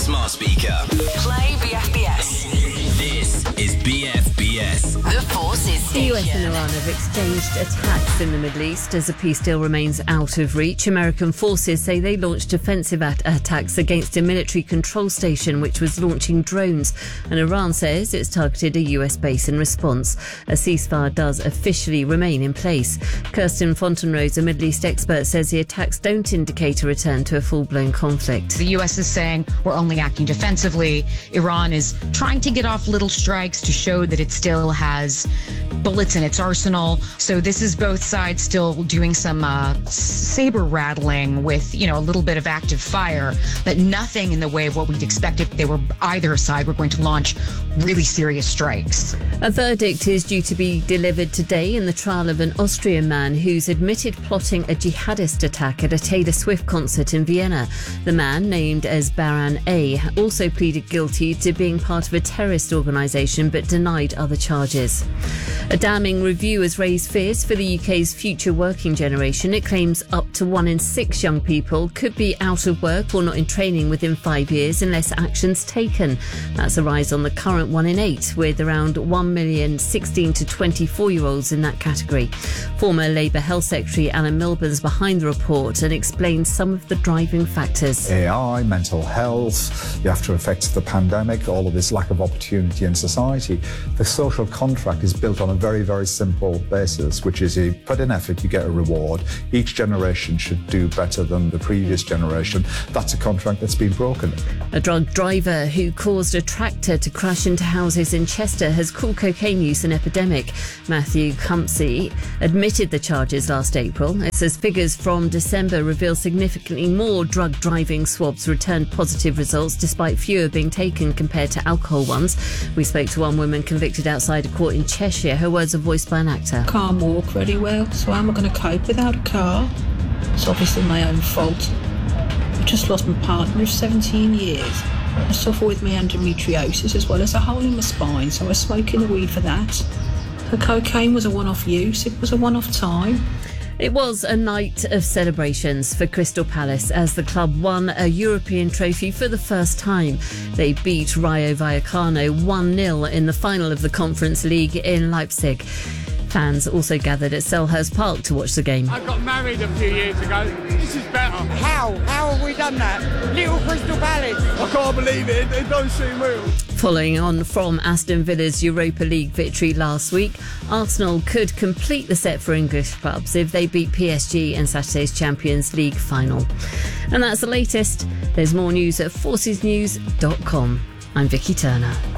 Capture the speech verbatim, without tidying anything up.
smart speaker. Play B F B S. This is B F B S. The Forces The U S and Station. Iran have exchanged attacks in the Middle East as a peace deal remains out of reach. American forces say they launched defensive at- attacks against a military control station which was launching drones, and Iran says it's targeted a U S base in response. A ceasefire does officially remain in place. Kirsten Fontenrose, a Middle East expert, says the attacks don't indicate a return to a full-blown conflict. The U S is saying we're only acting defensively. Iran is trying to get off little strikes to show that it still has bullets in its arsenal. So this is both sides still doing some uh, saber rattling with, you know, a little bit of active fire, but nothing in the way of what we'd expect if they were either side were going to launch really serious strikes. A verdict is due to be delivered today in the trial of an Austrian man who's admitted plotting a jihadist attack at a Taylor Swift concert in Vienna. The man, named as Baran A, also pleaded guilty to being part of a terrorist organisation but denied other charges. A damning review has raised fears for the U K's future working generation. It claims up to one in six young people could be out of work or not in training within five years unless action's taken. That's a rise on the current one in eight, with around one million sixteen to twenty-four-year-olds in that category. Former Labour Health Secretary Alan Milburn's behind the report and explains some of the driving factors. A I, mental health, you have to affect the pandemic, all of this lack of opportunity in society. The social contract is built on a very, very simple basis, which is you put in effort, you get a reward. Each generation should do better than the previous generation. That's a contract that's been broken. A drug driver who caused a tractor to crash into houses in Chester has called cocaine use an epidemic. Matthew Cumpsey admitted the charges last April. It says figures from December reveal significantly more drug driving swabs returned positive results despite fewer being taken compared to alcohol ones. We spoke to one woman convicted outside a court in Cheshire. Her words are voiced by an actor. Can't walk very well, so how am I going to cope without a car? It's obviously my own fault. I've just lost my partner of seventeen years. I suffer with my endometriosis as well as a hole in my spine, so I was smoking the weed for that. The cocaine was a one-off use, it was a one-off time. It was a night of celebrations for Crystal Palace as the club won a European trophy for the first time. They beat Rayo Vallecano one nil in the final of the Conference League in Leipzig. Fans also gathered at Selhurst Park to watch the game. I got married a few years ago. This is better. How? How have we done that? Little Crystal Palace. I can't believe it. It don't seem real. Following on from Aston Villa's Europa League victory last week, Arsenal could complete the set for English clubs if they beat P S G in Saturday's Champions League final. And that's the latest. There's more news at forces news dot com. I'm Vicky Turner.